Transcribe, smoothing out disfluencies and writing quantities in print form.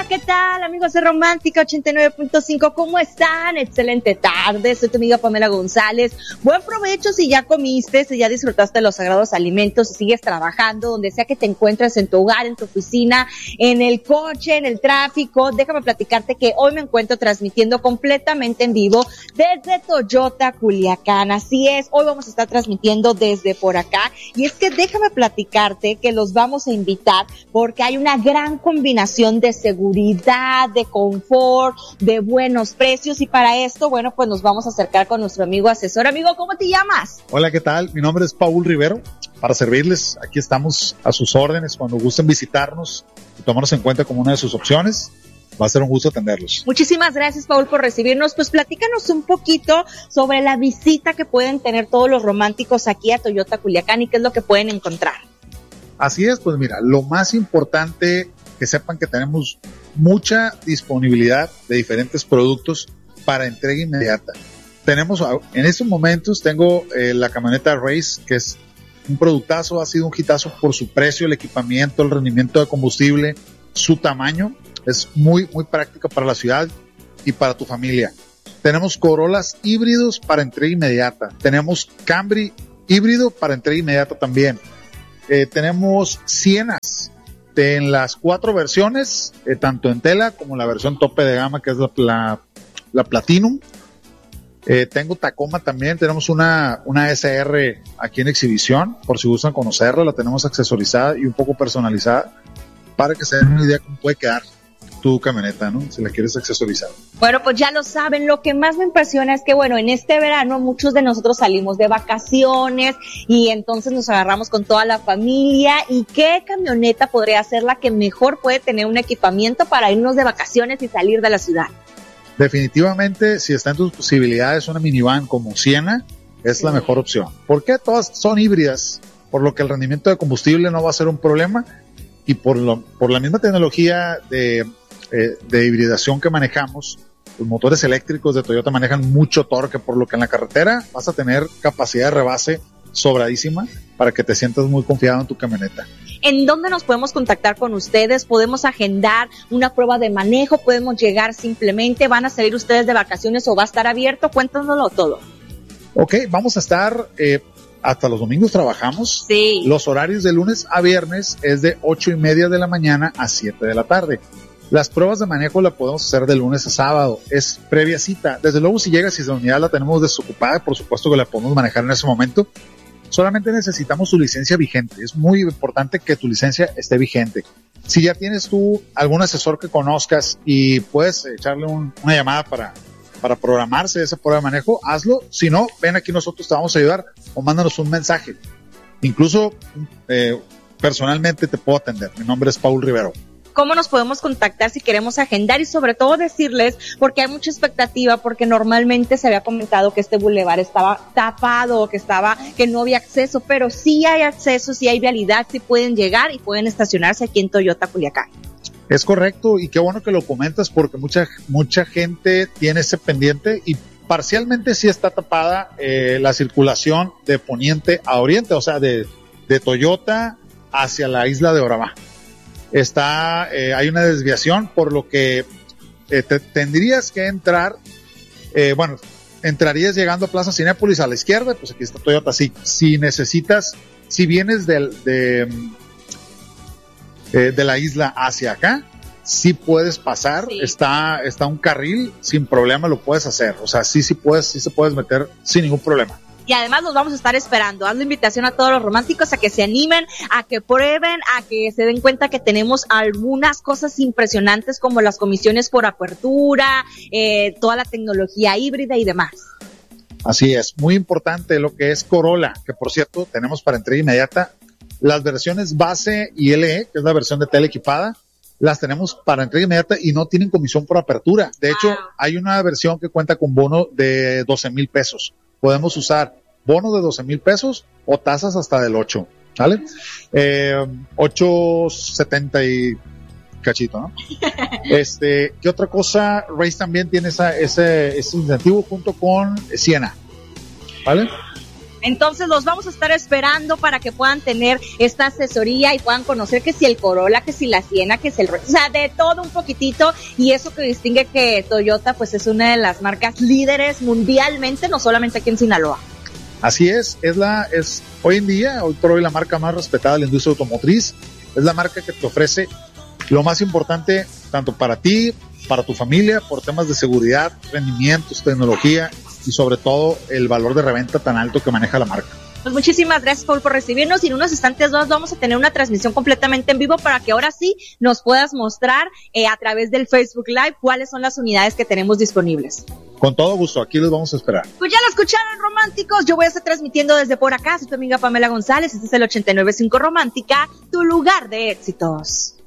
Hola, ¿qué tal, amigos de Romántica 89.5? ¿Cómo están? Excelente tarde, soy tu amiga Pamela González. Buen provecho si ya comiste, si ya disfrutaste de los sagrados alimentos, si sigues trabajando, donde sea que te encuentres, en tu hogar, en tu oficina, en el coche, en el tráfico. Déjame platicarte que hoy me encuentro transmitiendo completamente en vivo desde Toyota Culiacán. Así es, hoy vamos a estar transmitiendo desde por acá. Y es que déjame platicarte que los vamos a invitar porque hay una gran combinación de seguridad, de confort, de buenos precios, y para esto, bueno, pues nos vamos a acercar con nuestro amigo asesor. Amigo, ¿cómo te llamas? Hola, ¿qué tal? Mi nombre es Paul Rivero. Para servirles, aquí estamos a sus órdenes cuando gusten visitarnos y tomarnos en cuenta como una de sus opciones. Va a ser un gusto atenderlos. Muchísimas gracias, Paul, por recibirnos. Pues platícanos un poquito sobre la visita que pueden tener todos los románticos aquí a Toyota Culiacán y qué es lo que pueden encontrar. Así es, pues mira, lo más importante que sepan que tenemos mucha disponibilidad de diferentes productos para entrega inmediata. Tenemos, en estos momentos, tengo la camioneta Race, que es un productazo, ha sido un hitazo por su precio, el equipamiento, el rendimiento de combustible, su tamaño, es muy, muy práctica para la ciudad y para tu familia. Tenemos Corollas híbridos para entrega inmediata, tenemos Camry híbrido para entrega inmediata también. Tenemos Sienas en las 4 versiones, tanto en tela como la versión tope de gama, que es la Platinum. Tengo Tacoma también, tenemos una SR aquí en exhibición, por si gustan conocerla, la tenemos accesorizada y un poco personalizada, para que se den una idea cómo puede quedar tu camioneta, ¿no? Si la quieres accesorizar. Bueno, pues ya lo saben, lo que más me impresiona es que, bueno, en este verano muchos de nosotros salimos de vacaciones y entonces nos agarramos con toda la familia. ¿Y qué camioneta podría ser la que mejor puede tener un equipamiento para irnos de vacaciones y salir de la ciudad? Definitivamente, si está en tus posibilidades, una minivan como Siena es la mejor opción. ¿Por qué? Todas son híbridas, por lo que el rendimiento de combustible no va a ser un problema, y por la misma tecnología de hibridación que manejamos, los motores eléctricos de Toyota manejan mucho torque, por lo que en la carretera vas a tener capacidad de rebase sobradísima para que te sientas muy confiado en tu camioneta. ¿En dónde nos podemos contactar con ustedes? ¿Podemos agendar una prueba de manejo? ¿Podemos llegar simplemente? ¿Van a salir ustedes de vacaciones o va a estar abierto? Cuéntanoslo todo. Ok, vamos a estar hasta los domingos trabajamos. Sí. Los horarios de lunes a viernes es de 8:30 de la mañana a 7 de la tarde. Las pruebas de manejo la podemos hacer de lunes a sábado, es previa cita. Desde luego, si llega, si la unidad la tenemos desocupada, por supuesto que la podemos manejar en ese momento. Solamente necesitamos su licencia vigente. Es muy importante que tu licencia esté vigente. Si ya tienes tú algún asesor que conozcas y puedes echarle una llamada para programarse esa prueba de manejo, hazlo. Si no, ven aquí, nosotros te vamos a ayudar, o mándanos un mensaje. Incluso personalmente te puedo atender. Mi nombre es Paul Rivero. ¿Cómo nos podemos contactar si queremos agendar? Y sobre todo decirles, porque hay mucha expectativa, porque normalmente se había comentado que este bulevar estaba tapado, que no había acceso, pero sí hay acceso, sí hay vialidad, sí pueden llegar y pueden estacionarse aquí en Toyota Culiacán. Es correcto, y qué bueno que lo comentas, porque mucha gente tiene ese pendiente, y parcialmente sí está tapada la circulación de poniente a oriente, o sea, de Toyota hacia la isla de Oramá. Hay una desviación, por lo que tendrías que entrar, entrarías llegando a Plaza Cinépolis a la izquierda, pues aquí está Toyota. Si vienes de la isla hacia acá, sí puedes pasar, sí. Está un carril, sin problema lo puedes hacer, o sea, sí se puedes meter sin ningún problema. Y además los vamos a estar esperando. Haz la invitación a todos los románticos a que se animen, a que prueben, a que se den cuenta que tenemos algunas cosas impresionantes como las comisiones por apertura, toda la tecnología híbrida y demás. Así es, muy importante lo que es Corolla, que por cierto tenemos para entrega inmediata. Las versiones base y LE, que es la versión de tele equipada, las tenemos para entrega inmediata y no tienen comisión por apertura. De hecho, hay una versión que cuenta con bono de 12,000 pesos. Podemos usar bono de 12,000 pesos o tasas hasta del 8, ¿vale? 8.70 y cachito, ¿no? ¿Qué otra cosa? Race también tiene ese incentivo junto con Siena, ¿vale? Entonces los vamos a estar esperando para que puedan tener esta asesoría y puedan conocer que si el Corolla, que si la Siena, que si el... O sea, de todo un poquitito, y eso que distingue que Toyota pues es una de las marcas líderes mundialmente, no solamente aquí en Sinaloa. Así es hoy en día, hoy por hoy la marca más respetada de la industria automotriz, es la marca que te ofrece lo más importante tanto para ti, para tu familia, por temas de seguridad, rendimientos, tecnología y sobre todo el valor de reventa tan alto que maneja la marca. Pues muchísimas gracias, Paul, por recibirnos, y en unos instantes más vamos a tener una transmisión completamente en vivo para que ahora sí nos puedas mostrar a través del Facebook Live cuáles son las unidades que tenemos disponibles. Con todo gusto, aquí los vamos a esperar. Pues ya lo escucharon, románticos, yo voy a estar transmitiendo desde por acá, soy tu amiga Pamela González, este es el 89.5 Romántica, tu lugar de éxitos.